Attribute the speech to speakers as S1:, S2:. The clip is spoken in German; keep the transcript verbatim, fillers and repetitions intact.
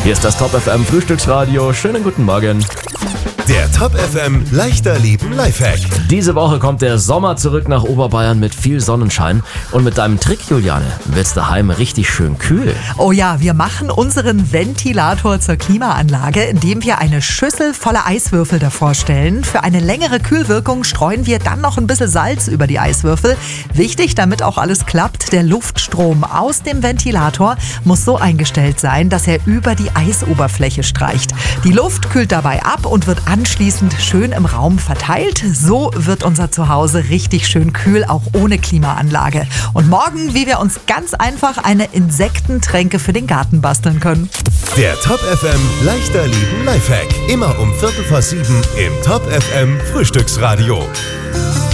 S1: Hier ist das Top F M Frühstücksradio. Schönen guten Morgen.
S2: Der Top F M leichter Leben Lifehack.
S1: Diese Woche kommt der Sommer zurück nach Oberbayern mit viel Sonnenschein. Und mit deinem Trick, Juliane, wird's daheim richtig schön kühl.
S3: Oh ja, wir machen unseren Ventilator zur Klimaanlage, indem wir eine Schüssel voller Eiswürfel davor stellen. Für eine längere Kühlwirkung streuen wir dann noch ein bisschen Salz über die Eiswürfel. Wichtig, damit auch alles klappt, der Luftstrom aus dem Ventilator muss so eingestellt sein, dass er über die Eisoberfläche streicht. Die Luft kühlt dabei ab und wird anschließend schön im Raum verteilt. So wird unser Zuhause richtig schön kühl, auch ohne Klimaanlage. Und morgen, wie wir uns ganz einfach eine Insektentränke für den Garten basteln können.
S2: Der Top F M leichter Leben Lifehack. Immer um Viertel vor sieben im Top F M Frühstücksradio.